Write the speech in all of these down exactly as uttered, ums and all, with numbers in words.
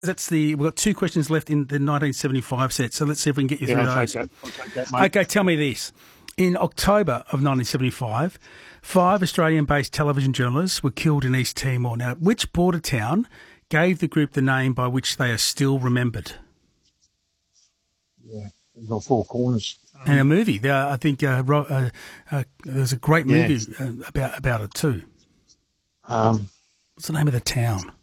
That's the we've got two questions left in the nineteen seventy-five set, so let's see if we can get you Yeah, through I'll those. take that. I'll take that, mate. Okay, tell me this. In October of nineteen seventy-five, five Australian-based television journalists were killed in East Timor. Now, which border town gave the group the name by which they are still remembered? Yeah, we've got four corners. And a movie. There, I think uh, ro- uh, uh, there's a great movie Yes. uh, about about it too. Um, What's the name of the town?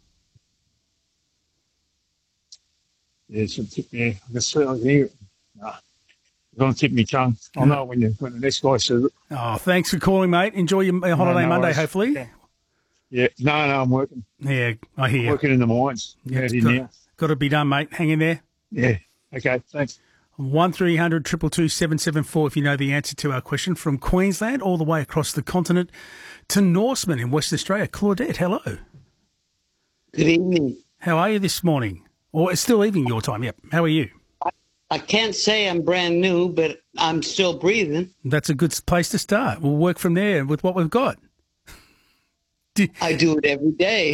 yeah, it's a tip, yeah. I can see, I can hear it. Nah, you're going to tip me tongue. I'll know when, you, when the next guy says it. Oh, thanks for calling, mate. Enjoy your uh, holiday no Monday, worries. hopefully. Okay. Yeah, no, no, I'm working. Yeah, I hear you. Working in the mines. Yeah, out it's here got, now. got to be done, mate. Hang in there. Yeah, okay, thanks. One three hundred two two two seven seven four if you know the answer to our question, from Queensland all the way across the continent to Norseman in Western Australia. Claudette, hello. Good evening. How are you this morning? Or it's still evening your time, yep. How are you? I can't say I'm brand new, but I'm still breathing. That's a good place to start. We'll work from there with what we've got. Do, I do it every day.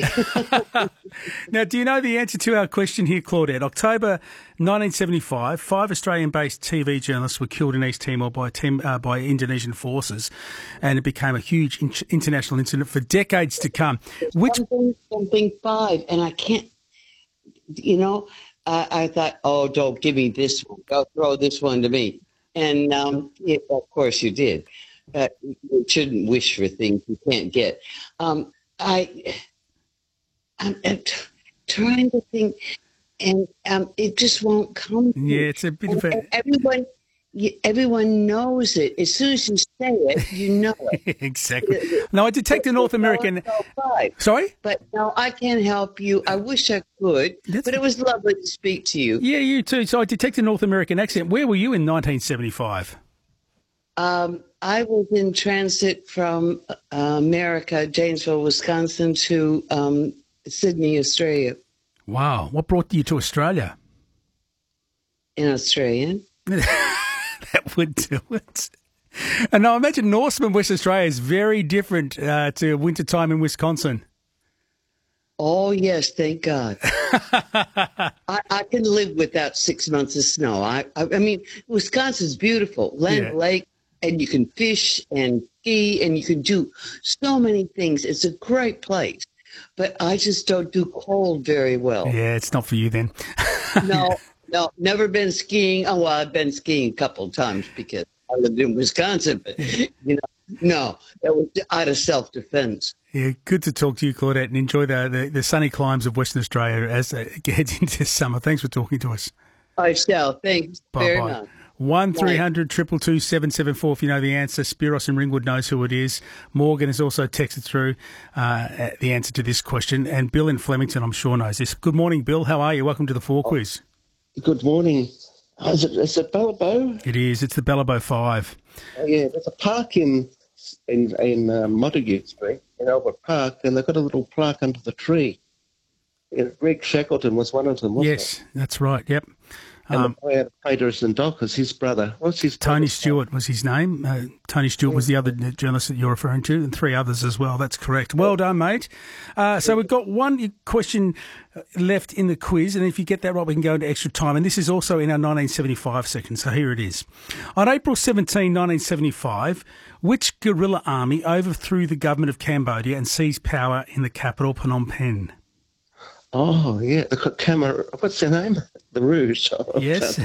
now, do you know the answer to our question here, Claudette? October nineteen seventy-five, five Australian-based T V journalists were killed in East Timor by, Tim, uh, by Indonesian forces, and it became a huge in- international incident for decades to come. Which something, something five, and I can't, you know, I, I thought, oh, don't give me this one. Go throw this one to me. And, um, yeah, of course you did. But you shouldn't wish for things you can't get. Um, I, I'm, I'm t- trying to think, and um, it just won't come. to Yeah, me. it's a bit And of a... everyone. You, everyone knows it. As soon as you say it, you know it. exactly. No, I detect a North American... Sorry? But no, I can't help you. I wish I could, That's- but it was lovely to speak to you. Yeah, you too. So I detect a North American accent. Where were you in nineteen seventy-five? Um, I was in transit from uh, America, Janesville, Wisconsin, to um, Sydney, Australia, Wow. What brought you to Australia? in Australia. That would do it. And now imagine Norseman, West Australia is very different uh, to wintertime in Wisconsin. Oh, yes, thank God. I, I can live without six months of snow. I, I, I mean, Wisconsin's beautiful. Land Yeah. Lake, and you can fish and ski, and you can do so many things. It's a great place. But I just don't do cold very well. Yeah, it's not for you then. No, no, never been skiing. Oh, well, I've been skiing a couple of times because I lived in Wisconsin. But, you know, no, that was out of self-defense. Yeah, good to talk to you, Claudette, and enjoy the, the, the sunny climes of Western Australia as it gets into summer. Thanks for talking to us. I shall. Thanks very Bye-bye. much. One three hundred two two two seven seven four if you know the answer. Spiros in Ringwood knows who it is. Morgan has also texted through uh, the answer to this question. And Bill in Flemington, I'm sure, knows this. Good morning, Bill. How are you? Welcome to the Four Quiz. Good morning. Oh, is it, is it Bellabo? It is. It's the Bellabo Five. Oh, yeah, there's a park in in, in uh, Montague Street, in Albert Park, and they've got a little plaque under the tree. Yeah, Greg Shackleton was one of them, wasn't Yes, that's right. Yep. it? And Um, the player Painters and Dockers, his brother. What's his Tony brother's Stewart was his name. Uh, Tony Stewart was the other journalist that you're referring to, and three others as well. That's correct. Well done, mate. Uh, so we've got one question left in the quiz, and if you get that right, we can go into extra time. And this is also in our nineteen seventy-five section, so here it is. On April seventeenth, nineteen seventy-five, which guerrilla army overthrew the government of Cambodia and seized power in the capital, Phnom Penh? Oh, yeah, the Camera, what's their name? The Rouge. Oh, Yes.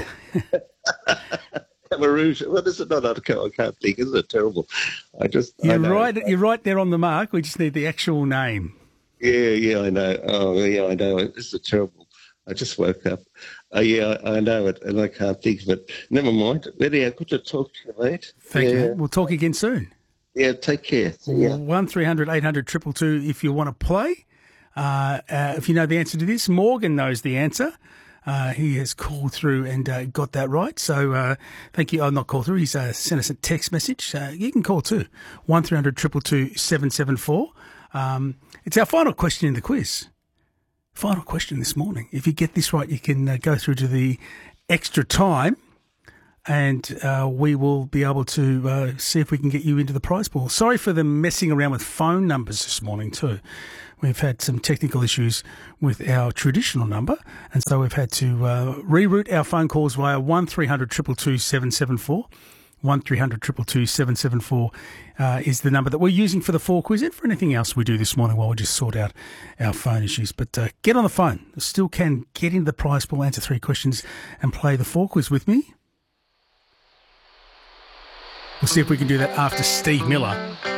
Camarooge. What is it? No, no, I can't, I can't think. Isn't it terrible? I just. I You're know. right. You're right there on the mark. We just need the actual name. Yeah, yeah, I know. Oh, yeah, I know. This is terrible. I just woke up. Oh, yeah, I, I know it, and I can't think of it. Never mind. Lydia, good to talk to you, mate. Thank yeah. you. We'll talk again soon. Yeah, take care. See ya. One three hundred eight hundred two two two if you want to play. Uh, uh, if you know the answer to this, Morgan knows the answer. Uh, he has called through and uh, got that right. So uh, thank you. Oh, not called through. He's uh, sent us a text message. Uh, you can call too. One three hundred two two two seven seven four. Um, it's our final question in the quiz. Final question this morning. If you get this right, you can uh, go through to the extra time. and uh, we will be able to uh, see if we can get you into the prize pool. Sorry for the messing around with phone numbers this morning too. We've had some technical issues with our traditional number, and so we've had to uh, reroute our phone calls via one three hundred two two two seven seven four. one three hundred two two two seven seven four uh, is the number that we're using for the four quiz and for anything else we do this morning while we just sort out our phone issues. But uh, get on the phone. Still can get into the prize pool, answer three questions and play the four quiz with me. We'll see if we can do that after Steve Miller.